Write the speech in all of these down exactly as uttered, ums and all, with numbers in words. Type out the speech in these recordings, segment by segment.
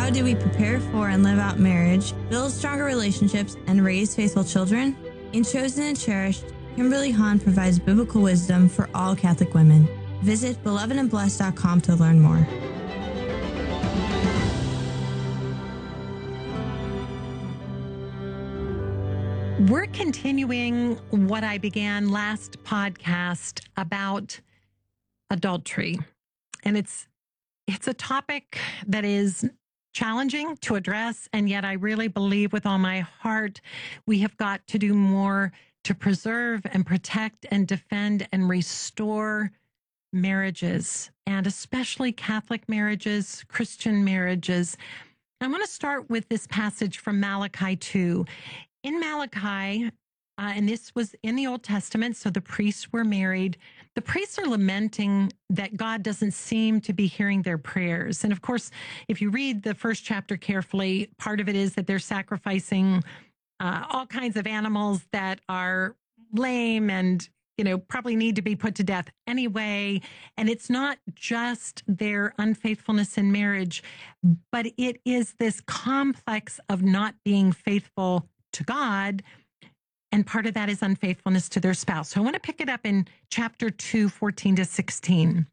How do we prepare for and live out marriage, build stronger relationships, and raise faithful children? In Chosen and Cherished, Kimberly Hahn provides biblical wisdom for all Catholic women. Visit beloved and blessed dot com to learn more. We're continuing what I began last podcast about adultery. And it's it's a topic that is challenging to address, and yet I really believe with all my heart we have got to do more to preserve and protect and defend and restore marriages, and especially Catholic marriages, Christian marriages. I want to start with this passage from Malachi two. In Malachi, uh, and this was in the Old Testament, so the priests were married. The priests are lamenting that God doesn't seem to be hearing their prayers. And of course, if you read the first chapter carefully, part of it is that they're sacrificing uh, all kinds of animals that are lame and, you know, probably need to be put to death anyway. And it's not just their unfaithfulness in marriage, but it is this complex of not being faithful to God. And part of that is unfaithfulness to their spouse. So I want to pick it up in chapter two, fourteen to sixteen.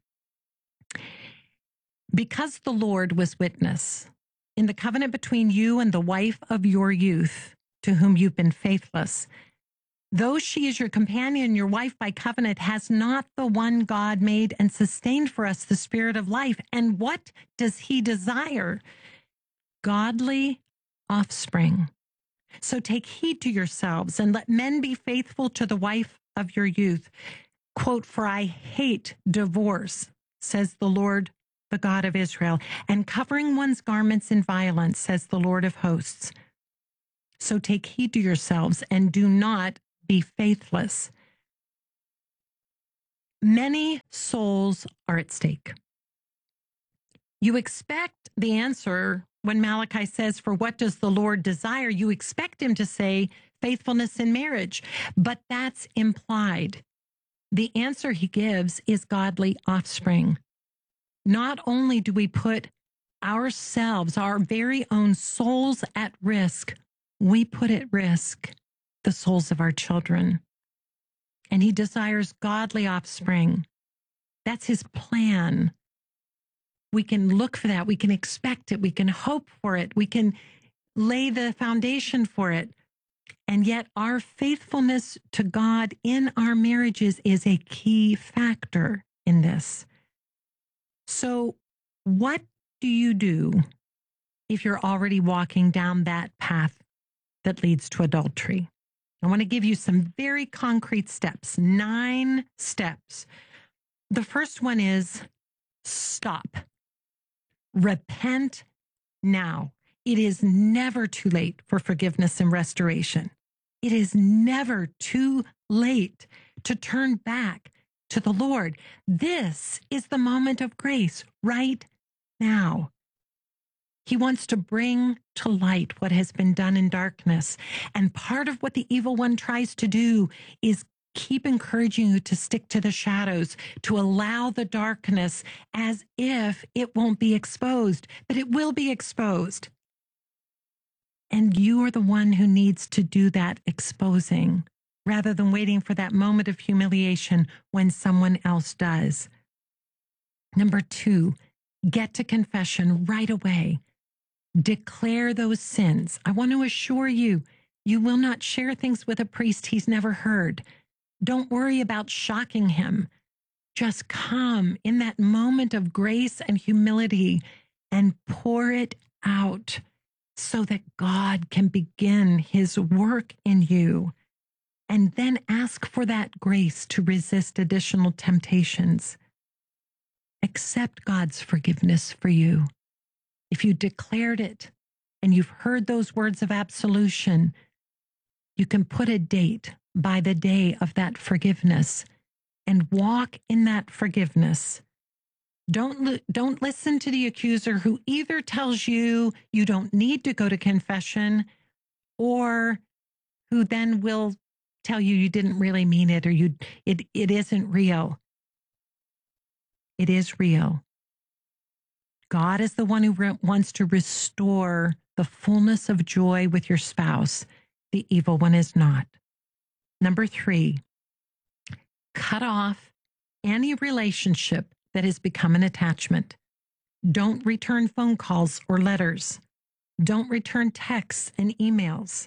Because the Lord was witness in the covenant between you and the wife of your youth, to whom you've been faithless, though she is your companion, your wife by covenant, has not the one God made and sustained for us the spirit of life. And what does he desire? Godly offspring. So take heed to yourselves and let men be faithful to the wife of your youth. Quote, for I hate divorce, says the Lord, the God of Israel, and covering one's garments in violence, says the Lord of hosts. So take heed to yourselves and do not be faithless. Many souls are at stake. You expect the answer when Malachi says, for what does the Lord desire? You expect him to say faithfulness in marriage, but that's implied. The answer he gives is godly offspring. Not only do we put ourselves, our very own souls at risk, we put at risk the souls of our children. And he desires godly offspring. That's his plan. We can look for that. We can expect it. We can hope for it. We can lay the foundation for it. And yet our faithfulness to God in our marriages is a key factor in this. So what do you do if you're already walking down that path that leads to adultery? I want to give you some very concrete steps, nine steps. The first one is stop. Repent now. It is never too late for forgiveness and restoration. It is never too late to turn back to the Lord. This is the moment of grace right now. He wants to bring to light what has been done in darkness. And part of what the evil one tries to do is keep encouraging you to stick to the shadows, to allow the darkness as if it won't be exposed, but it will be exposed. And you are the one who needs to do that exposing rather than waiting for that moment of humiliation when someone else does. Number two, get to confession right away. Declare those sins. I want to assure you, you will not share things with a priest he's never heard. Don't worry about shocking him. Just come in that moment of grace and humility and pour it out so that God can begin his work in you. And then ask for that grace to resist additional temptations. Accept God's forgiveness for you. If you declared it and you've heard those words of absolution, you can put a date by the day of that forgiveness and walk in that forgiveness. Don't, li- don't listen to the accuser who either tells you you don't need to go to confession or who then will tell you you didn't really mean it or you it it isn't real. It is real. God is the one who re- wants to restore the fullness of joy with your spouse. The evil one is not. Number three, cut off any relationship that has become an attachment. Don't return phone calls or letters. Don't return texts and emails.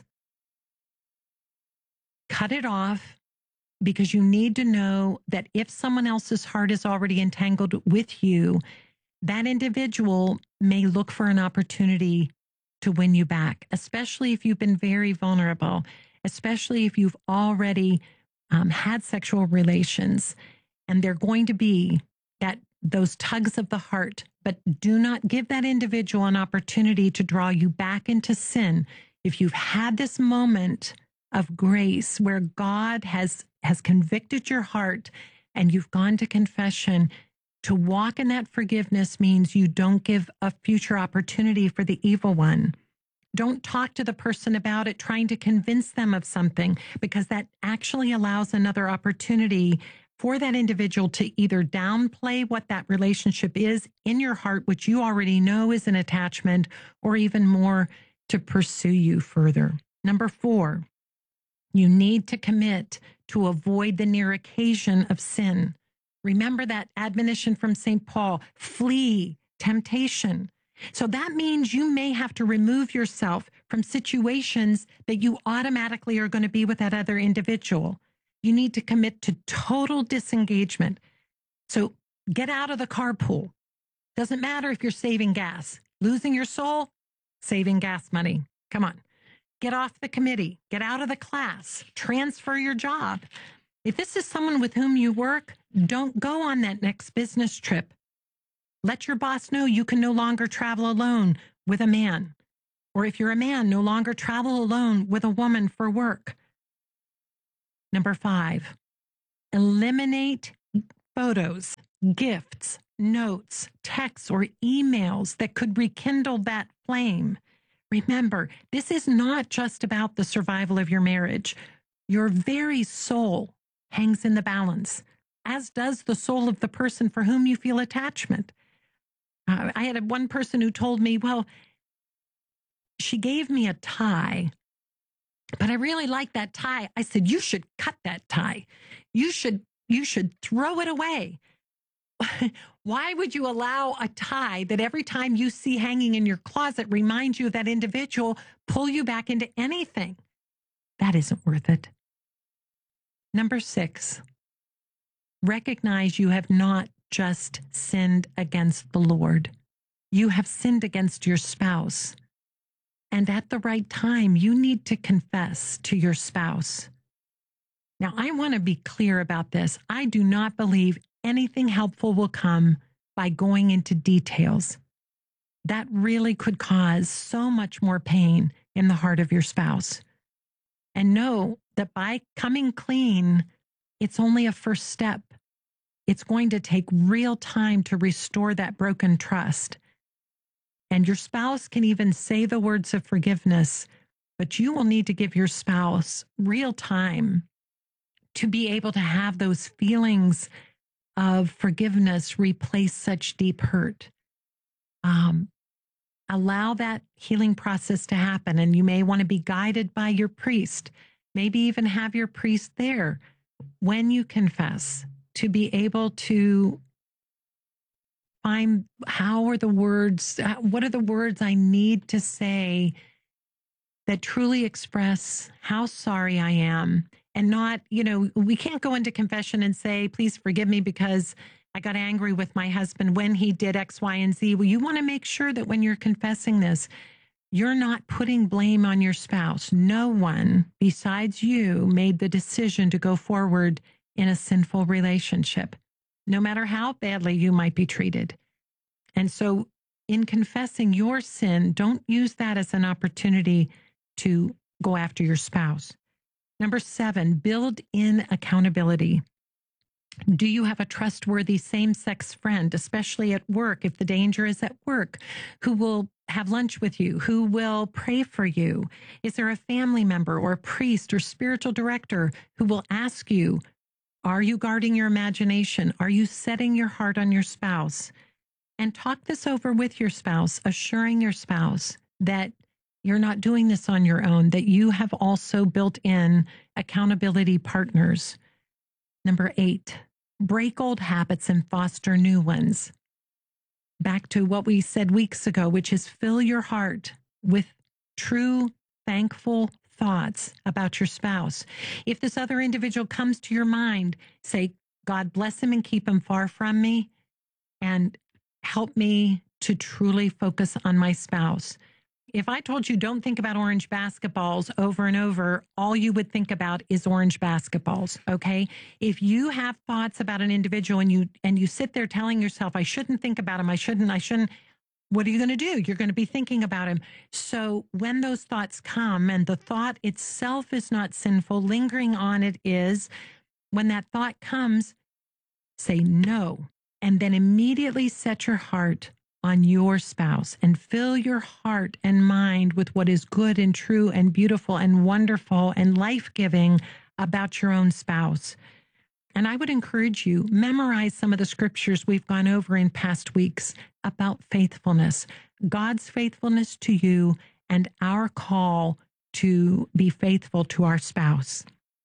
Cut it off, because you need to know that if someone else's heart is already entangled with you, that individual may look for an opportunity to win you back, especially if you've been very vulnerable, especially if you've already um, had sexual relations, and they're going to be that those tugs of the heart. But do not give that individual an opportunity to draw you back into sin. If you've had this moment of grace where God has has convicted your heart and you've gone to confession, to walk in that forgiveness means you don't give a future opportunity for the evil one. Don't talk to the person about it, trying to convince them of something, because that actually allows another opportunity for that individual to either downplay what that relationship is in your heart, which you already know is an attachment, or even more, to pursue you further. Number four, you need to commit to avoid the near occasion of sin. Remember that admonition from Saint Paul, flee temptation. So that means you may have to remove yourself from situations that you automatically are going to be with that other individual. You need to commit to total disengagement. So get out of the carpool. Doesn't matter if you're saving gas. Losing your soul, saving gas money. Come on. Get off the committee. Get out of the class. Transfer your job. If this is someone with whom you work, don't go on that next business trip. Let your boss know you can no longer travel alone with a man. Or if you're a man, no longer travel alone with a woman for work. Number five, eliminate photos, gifts, notes, texts, or emails that could rekindle that flame. Remember, this is not just about the survival of your marriage. Your very soul hangs in the balance, as does the soul of the person for whom you feel attachment. Uh, I had one person who told me, well, she gave me a tie, but I really like that tie. I said, you should cut that tie. You should, you should throw it away. Why would you allow a tie that every time you see hanging in your closet reminds you of that individual pull you back into anything? That isn't worth it. Number six, recognize you have not just sinned against the Lord. You have sinned against your spouse. And at the right time, you need to confess to your spouse. Now, I want to be clear about this. I do not believe anything helpful will come by going into details. That really could cause so much more pain in the heart of your spouse. And know that by coming clean, it's only a first step. It's going to take real time to restore that broken trust. And your spouse can even say the words of forgiveness, but you will need to give your spouse real time to be able to have those feelings of forgiveness replace such deep hurt. Um, allow that healing process to happen. And you may want to be guided by your priest, maybe even have your priest there when you confess, to be able to find how are the words, what are the words I need to say that truly express how sorry I am. And not, you know, we can't go into confession and say, please forgive me because I got angry with my husband when he did X, Y, and Z. Well, you want to make sure that when you're confessing this, you're not putting blame on your spouse. No one besides you made the decision to go forward in a sinful relationship, no matter how badly you might be treated. And so in confessing your sin, don't use that as an opportunity to go after your spouse. Number seven, build in accountability. Do you have a trustworthy same-sex friend, especially at work, if the danger is at work, who will have lunch with you, who will pray for you? Is there a family member or a priest or spiritual director who will ask you, are you guarding your imagination? Are you setting your heart on your spouse? And talk this over with your spouse, assuring your spouse that you're not doing this on your own, that you have also built in accountability partners. Number eight, break old habits and foster new ones. Back to what we said weeks ago, which is fill your heart with true, thankful thoughts about your spouse. If this other individual comes to your mind, say, God bless him and keep him far from me, and help me to truly focus on my spouse. If I told you don't think about orange basketballs over and over, all you would think about is orange basketballs, okay? If you have thoughts about an individual and you and you sit there telling yourself, I shouldn't think about him, I shouldn't, I shouldn't, what are you going to do? You're going to be thinking about him. So when those thoughts come, and the thought itself is not sinful, lingering on it is, when that thought comes, say no, and then immediately set your heart on your spouse and fill your heart and mind with what is good and true and beautiful and wonderful and life-giving about your own spouse. And I would encourage you, memorize some of the scriptures we've gone over in past weeks about faithfulness, God's faithfulness to you, and our call to be faithful to our spouse.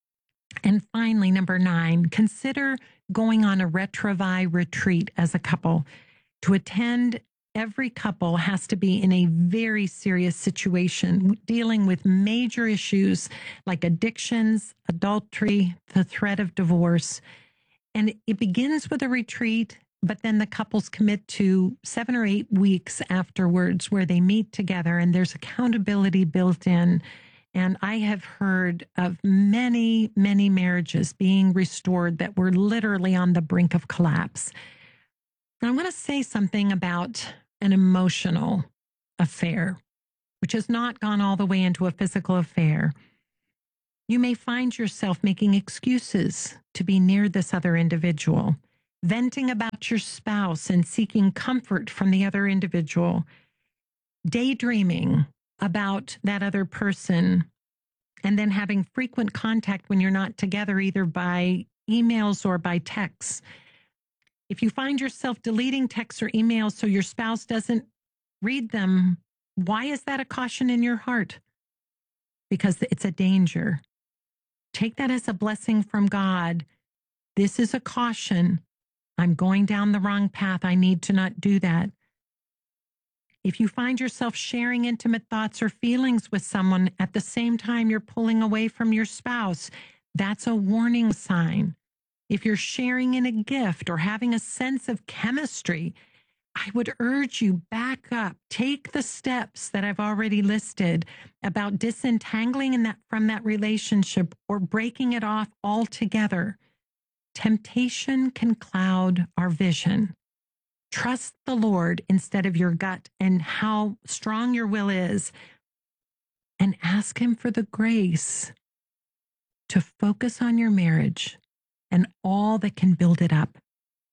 And finally, number nine, consider going on a Retrovi retreat as a couple. To attend, every couple has to be in a very serious situation, dealing with major issues like addictions, adultery, the threat of divorce. And it begins with a retreat, but then the couples commit to seven or eight weeks afterwards where they meet together and there's accountability built in. And I have heard of many, many marriages being restored that were literally on the brink of collapse. I want to say something about an emotional affair, which has not gone all the way into a physical affair. You may find yourself making excuses to be near this other individual, venting about your spouse and seeking comfort from the other individual, daydreaming about that other person, and then having frequent contact when you're not together, either by emails or by texts. If you find yourself deleting texts or emails so your spouse doesn't read them, why is that a caution in your heart? Because it's a danger. Take that as a blessing from God. This is a caution. I'm going down the wrong path. I need to not do that. If you find yourself sharing intimate thoughts or feelings with someone at the same time you're pulling away from your spouse, that's a warning sign. If you're sharing in a gift or having a sense of chemistry, I would urge you, back up, take the steps that I've already listed about disentangling in that, from that relationship or breaking it off altogether. Temptation can cloud our vision. Trust the Lord instead of your gut and how strong your will is, and ask Him for the grace to focus on your marriage and all that can build it up.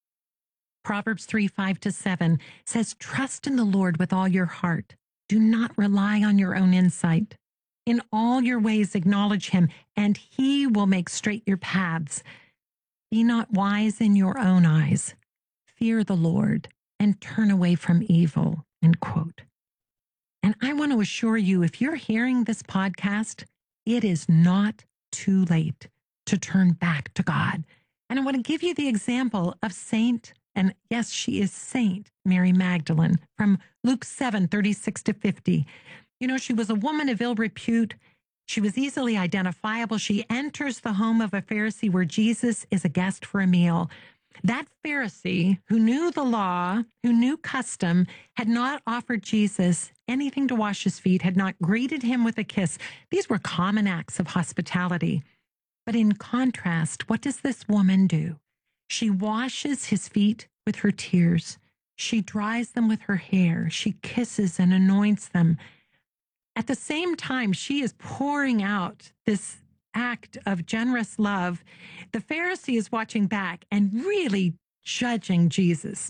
Proverbs three, five to seven says, trust in the Lord with all your heart. Do not rely on your own insight. In all your ways acknowledge Him, and He will make straight your paths. Be not wise in your own eyes. Fear the Lord and turn away from evil, end quote. And I want to assure you, if you're hearing this podcast, it is not too late to turn back to God. And I want to give you the example of Saint, and yes, she is Saint Mary Magdalene, from Luke seven, thirty-six to fifty. You know, she was a woman of ill repute. She was easily identifiable. She enters the home of a Pharisee where Jesus is a guest for a meal. That Pharisee, who knew the law, who knew custom, had not offered Jesus anything to wash his feet, had not greeted him with a kiss. These were common acts of hospitality. But in contrast, what does this woman do? She washes his feet with her tears. She dries them with her hair. She kisses and anoints them. At the same time, she is pouring out this act of generous love. The Pharisee is watching back and really judging Jesus.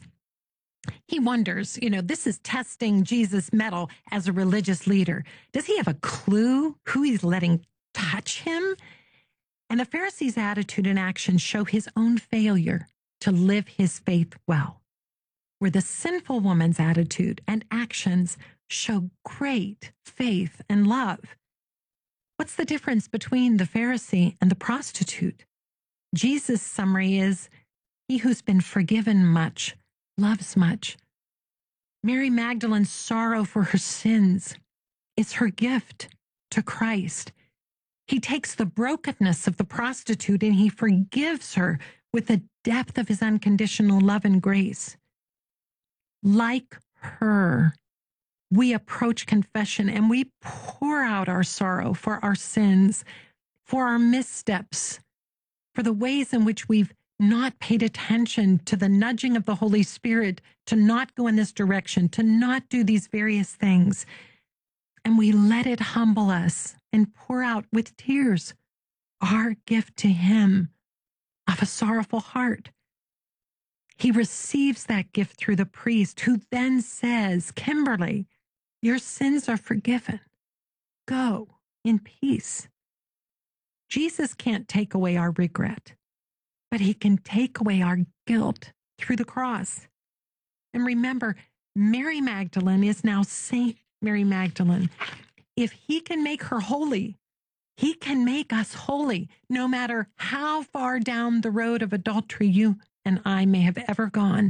He wonders, you know, this is testing Jesus' mettle as a religious leader. Does he have a clue who he's letting touch him? And the Pharisee's attitude and action show his own failure to live his faith well. where the sinful woman's attitude and actions show great faith and love. What's the difference between the Pharisee and the prostitute? Jesus' summary is, he who's been forgiven much loves much. Mary Magdalene's sorrow for her sins is her gift to Christ. He takes the brokenness of the prostitute and he forgives her with the depth of his unconditional love and grace. Like her, we approach confession and we pour out our sorrow for our sins, for our missteps, for the ways in which we've not paid attention to the nudging of the Holy Spirit to not go in this direction, to not do these various things. And we let it humble us and pour out with tears our gift to him of a sorrowful heart. He receives that gift through the priest, who then says, Kimberly, your sins are forgiven. Go in peace. Jesus can't take away our regret, but he can take away our guilt through the cross. And remember, Mary Magdalene is now Saint Mary Magdalene. If he can make her holy, he can make us holy, no matter how far down the road of adultery you and I may have ever gone.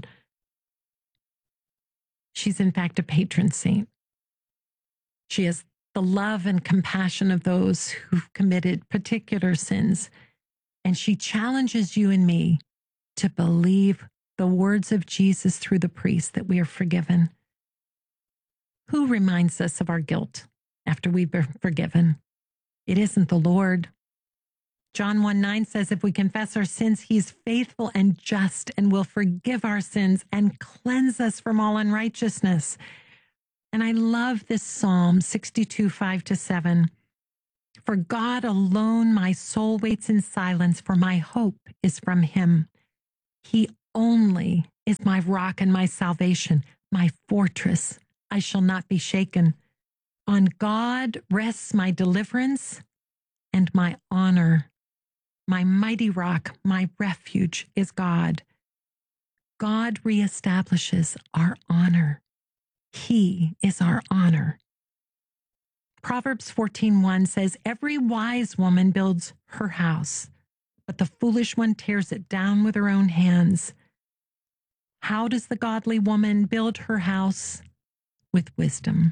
She's in fact a patron saint. She has the love and compassion of those who've committed particular sins. And she challenges you and me to believe the words of Jesus through the priest that we are forgiven. Who reminds us of our guilt after we've been forgiven? It isn't the Lord. John one nine says, if we confess our sins, he's faithful and just and will forgive our sins and cleanse us from all unrighteousness. And I love this Psalm sixty-two, five to seven. For God alone my soul waits in silence, for my hope is from him. He only is my rock and my salvation, my fortress. I shall not be shaken. On God rests my deliverance and my honor. My mighty rock, my refuge is God. God reestablishes our honor. He is our honor. Proverbs fourteen one says, every wise woman builds her house, but the foolish one tears it down with her own hands. How does the godly woman build her house? With wisdom.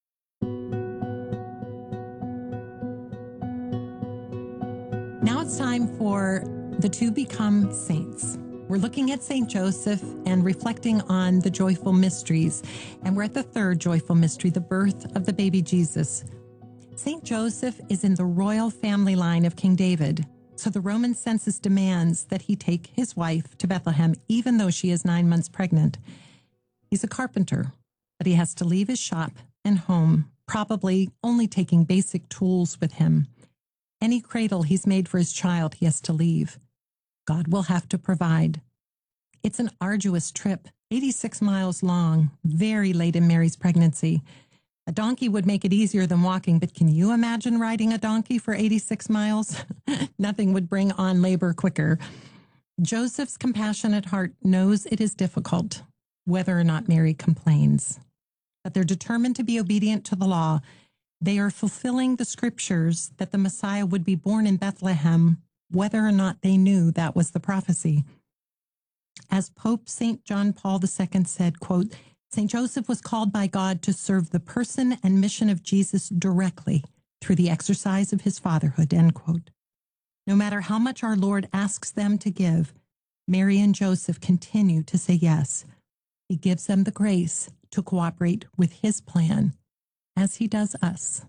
Now it's time for the To Become Saints. We're looking at Saint Joseph and reflecting on the joyful mysteries. And we're at the third joyful mystery, the birth of the baby Jesus. Saint Joseph is in the royal family line of King David. So the Roman census demands that he take his wife to Bethlehem, even though she is nine months pregnant. He's a carpenter, but he has to leave his shop and home, probably only taking basic tools with him. Any cradle he's made for his child, he has to leave. God will have to provide. It's an arduous trip, eighty-six miles long, very late in Mary's pregnancy. A donkey would make it easier than walking, but can you imagine riding a donkey for eighty-six miles? Nothing would bring on labor quicker. Joseph's compassionate heart knows it is difficult, whether or not Mary complains. But they're determined to be obedient to the law. They are fulfilling the scriptures that the Messiah would be born in Bethlehem, whether or not they knew that was the prophecy. As Pope Saint John Paul the Second said, quote, Saint Joseph was called by God to serve the person and mission of Jesus directly through the exercise of his fatherhood, end quote. No matter how much our Lord asks them to give, Mary and Joseph continue to say yes. He gives them the grace to cooperate with his plan, as he does us.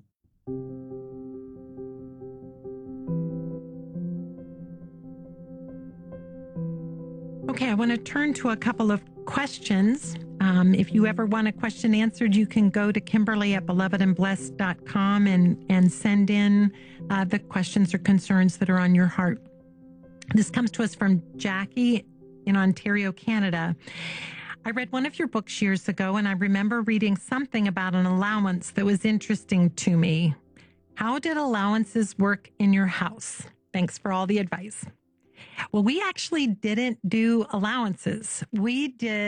Okay, I want to turn to a couple of questions. Um, if you ever want a question answered, you can go to Kimberly at beloved and blessed dot com and, and send in uh, the questions or concerns that are on your heart. This comes to us from Jackie in Ontario, Canada. I read one of your books years ago, and I remember reading something about an allowance that was interesting to me. How did allowances work in your house? Thanks for all the advice. Well, we actually didn't do allowances. We did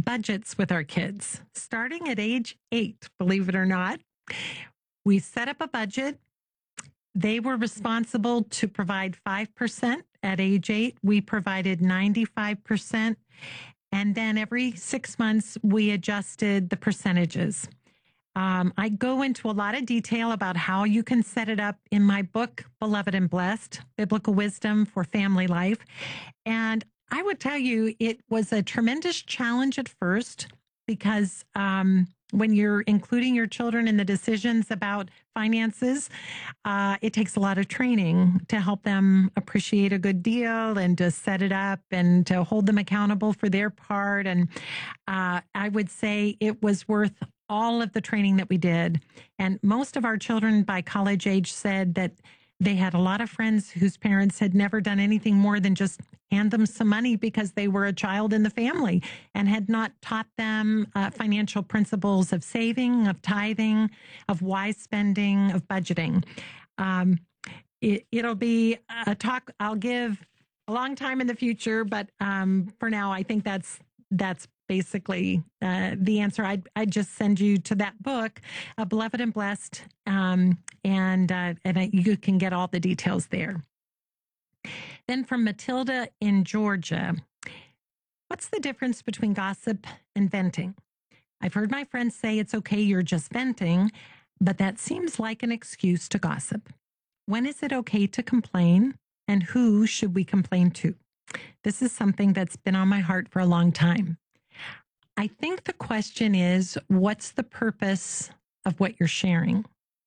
budgets with our kids, starting at age eight, believe it or not. We set up a budget. They were responsible to provide five percent at age eight. We provided ninety-five percent. And then every six months, we adjusted the percentages. Um, I go into a lot of detail about how you can set it up in my book, Beloved and Blessed, Biblical Wisdom for Family Life. And I would tell you it was a tremendous challenge at first because um, when you're including your children in the decisions about finances, uh, it takes a lot of training to help them appreciate a good deal and to set it up and to hold them accountable for their part. And uh, I would say it was worth all of the training that we did. And most of our children by college age said that they had a lot of friends whose parents had never done anything more than just hand them some money because they were a child in the family and had not taught them uh, financial principles of saving, of tithing, of wise spending, of budgeting. Um, it, it'll be a talk I'll give a long time in the future, but um, for now, I think that's that's basically uh, the answer. I'd, I'd just send you to that book, uh, Beloved and Blessed, um, and, uh, and you can get all the details there. Then from Matilda in Georgia, what's the difference between gossip and venting? I've heard my friends say it's okay, you're just venting, but that seems like an excuse to gossip. When is it okay to complain, and who should we complain to? This is something that's been on my heart for a long time. I think the question is, what's the purpose of what you're sharing?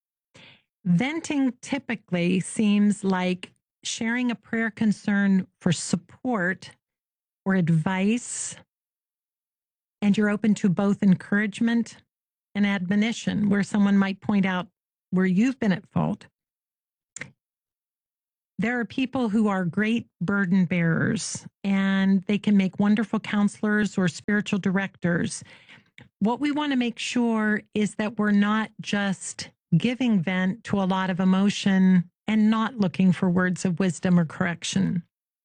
Venting typically seems like sharing a prayer concern for support or advice, and you're open to both encouragement and admonition, where someone might point out where you've been at fault. There are people who are great burden bearers, and they can make wonderful counselors or spiritual directors. What we want to make sure is that we're not just giving vent to a lot of emotion and not looking for words of wisdom or correction.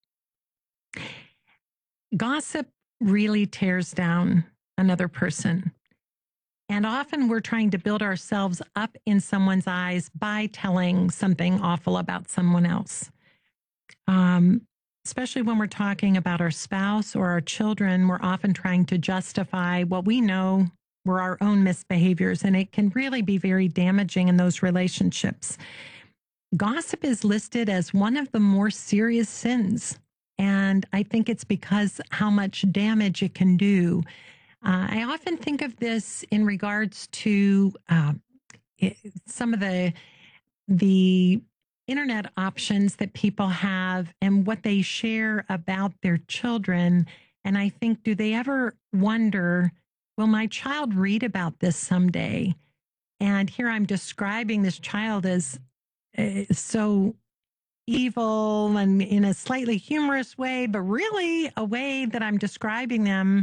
Gossip really tears down another person. And often we're trying to build ourselves up in someone's eyes by telling something awful about someone else. Um, especially when we're talking about our spouse or our children, we're often trying to justify what we know were our own misbehaviors, and it can really be very damaging in those relationships. Gossip is listed as one of the more serious sins, and I think it's because how much damage it can do. Uh, I often think of this in regards to uh, it, some of the the internet options that people have and what they share about their children. And I think, do they ever wonder, will my child read about this someday? And here I'm describing this child as uh, so evil and in a slightly humorous way, but really a way that I'm describing them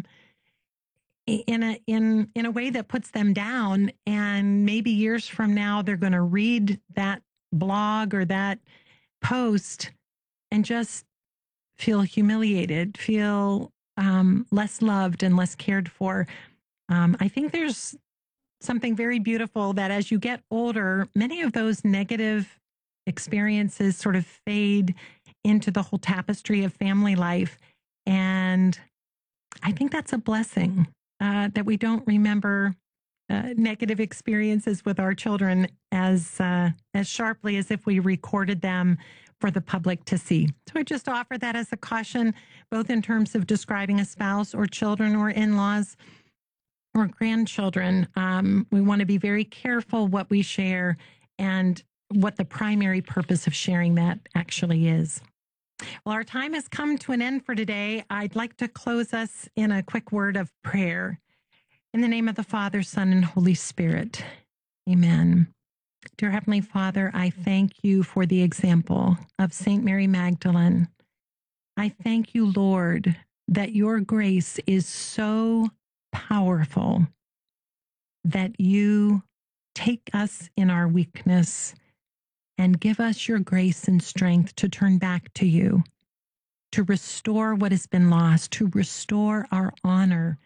in a in in a way that puts them down. And maybe years from now, they're going to read that blog or that post and just feel humiliated, feel um, less loved and less cared for. Um, I think there's something very beautiful that as you get older, many of those negative experiences sort of fade into the whole tapestry of family life. And I think that's a blessing. Uh, that we don't remember uh, negative experiences with our children as uh, as sharply as if we recorded them for the public to see. So I just offer that as a caution, both in terms of describing a spouse or children or in-laws or grandchildren. Um, we want to be very careful what we share and what the primary purpose of sharing that actually is. Well, our time has come to an end for today. I'd like to close us in a quick word of prayer. In the name of the Father, Son, and Holy Spirit, amen. Dear Heavenly Father, I thank you for the example of Saint Mary Magdalene. I thank you, Lord, that your grace is so powerful that you take us in our weakness and give us your grace and strength to turn back to you, to restore what has been lost, to restore our honor,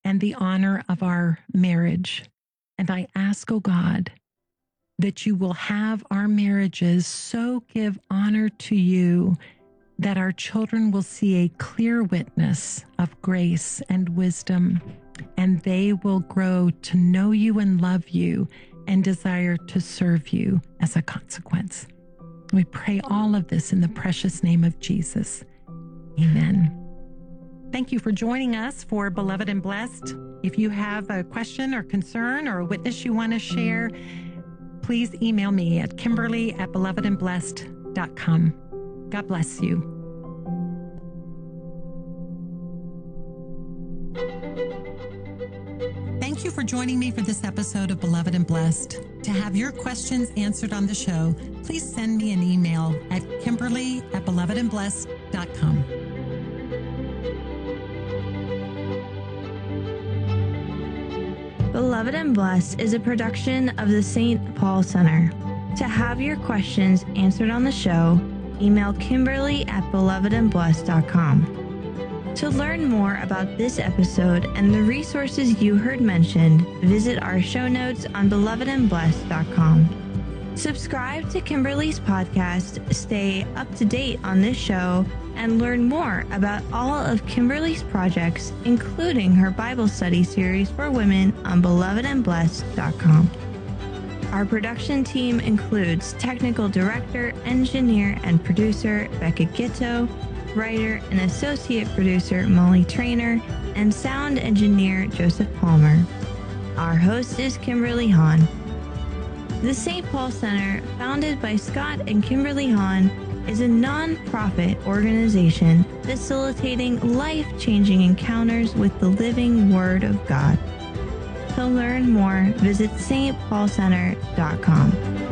and the honor of our marriage. And I ask, oh God, that you will have our marriages so give honor to you that our children will see a clear witness of grace and wisdom, and they will grow to know you and love you and desire to serve you as a consequence. We pray all of this in the precious name of Jesus. Amen. Thank you for joining us for Beloved and Blessed. If you have a question or concern or a witness you want to share, please email me at Kimberly at beloved and blessed dot com. God bless you. Thank you for joining me for this episode of Beloved and Blessed. To have your questions answered on the show, please send me an email at Kimberly at beloved and blessed dot com. Beloved and Blessed is a production of the Saint Paul Center. To have your questions answered on the show, email Kimberly at beloved and blessed dot com. To learn more about this episode and the resources you heard mentioned, visit our show notes on beloved and blessed dot com. Subscribe to Kimberly's podcast, stay up to date on this show, and learn more about all of Kimberly's projects, including her Bible study series for women on beloved and blessed dot com. Our production team includes technical director, engineer, and producer Becca Gitto, writer and associate producer Molly Trainer, and sound engineer Joseph Palmer. Our host is Kimberly Hahn. The Saint Paul Center, founded by Scott and Kimberly Hahn, is a non-profit organization facilitating life-changing encounters with the living Word of God. To learn more, visit S T Paul Center dot com.